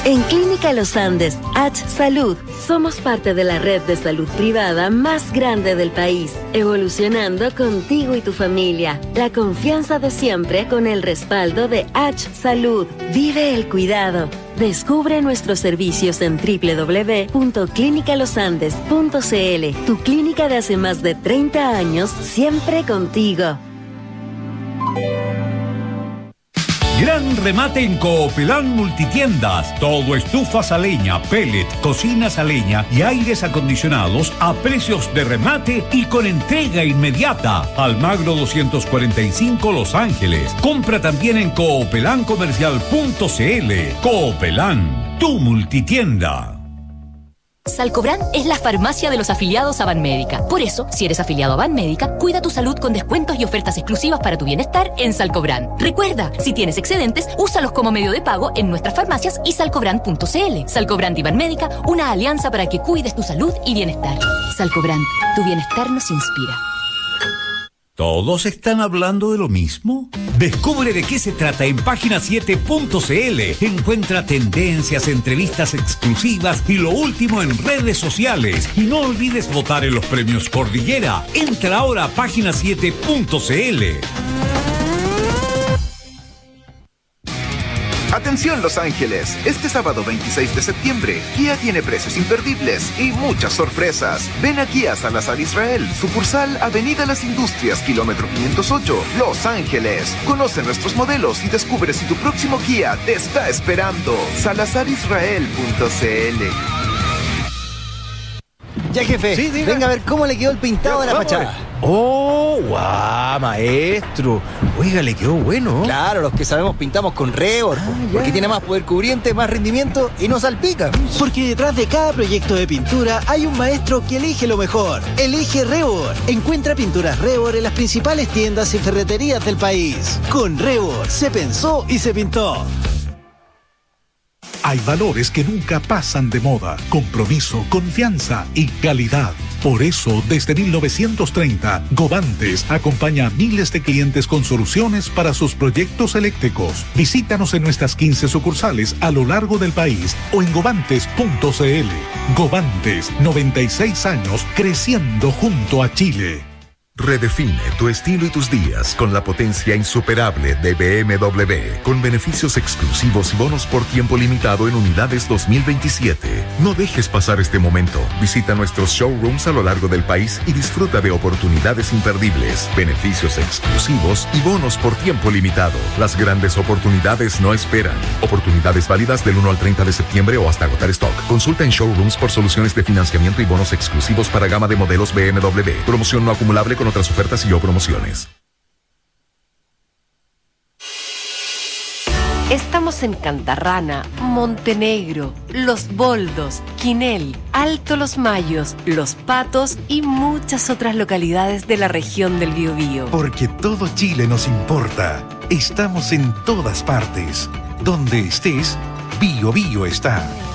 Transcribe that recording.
En Clínica Los Andes, H Salud, somos parte de la red de salud privada más grande del país, evolucionando contigo y tu familia. La confianza de siempre con el respaldo de H Salud. Vive el cuidado. Descubre nuestros servicios en www.clinicalosandes.cl. Tu clínica de hace más de 30 años, siempre contigo. Gran remate en Coopelán Multitiendas. Todo estufas a leña, pellet, cocinas a leña y aires acondicionados a precios de remate y con entrega inmediata. Almagro 245 Los Ángeles. Compra también en coopelancomercial.cl. Coopelán, tu multitienda. Salcobran es la farmacia de los afiliados a Banmédica. Por eso, si eres afiliado a Banmédica, cuida tu salud con descuentos y ofertas exclusivas para tu bienestar en Salcobran. Recuerda, si tienes excedentes, úsalos como medio de pago en nuestras farmacias y salcobran.cl. Salcobran y Banmédica, una alianza para que cuides tu salud y bienestar. Salcobran, tu bienestar nos inspira. ¿Todos están hablando de lo mismo? Descubre de qué se trata en página7.cl. Encuentra tendencias, entrevistas exclusivas y lo último en redes sociales. Y no olvides votar en los premios Cordillera. Entra ahora a página7.cl. Atención Los Ángeles, este sábado 26 de septiembre, Kia tiene precios imperdibles y muchas sorpresas. Ven aquí a Salazar Israel, sucursal Avenida Las Industrias, kilómetro 508, Los Ángeles. Conoce nuestros modelos y descubre si tu próximo Kia te está esperando. salazarisrael.cl. Ya, jefe, sí, venga a ver cómo le quedó el pintado de la fachada. ¡Oh, guau, maestro! Oiga, le quedó bueno. Claro, los que sabemos pintamos con Rebor, porque tiene más poder cubriente, más rendimiento y no salpica. Porque detrás de cada proyecto de pintura hay un maestro que elige lo mejor. Elige Rebor. Encuentra pinturas Rebor en las principales tiendas y ferreterías del país. Con Rebor se pensó y se pintó. Hay valores que nunca pasan de moda: compromiso, confianza y calidad. Por eso, desde 1930, Govantes acompaña a miles de clientes con soluciones para sus proyectos eléctricos. Visítanos en nuestras 15 sucursales a lo largo del país o en govantes.cl. Govantes, 96 años creciendo junto a Chile. Redefine tu estilo y tus días con la potencia insuperable de BMW, con beneficios exclusivos y bonos por tiempo limitado en unidades 2027. No dejes pasar este momento. Visita nuestros showrooms a lo largo del país y disfruta de oportunidades imperdibles, beneficios exclusivos y bonos por tiempo limitado. Las grandes oportunidades no esperan. Oportunidades válidas del 1 al 30 de septiembre o hasta agotar stock. Consulta en showrooms por soluciones de financiamiento y bonos exclusivos para gama de modelos BMW. Promoción no acumulable con otras ofertas y o promociones. Estamos en Cantarrana, Montenegro, Los Boldos, Quinel, Alto Los Mayos, Los Patos y muchas otras localidades de la región del Biobío. Porque todo Chile nos importa. Estamos en todas partes. Donde estés, Biobío está.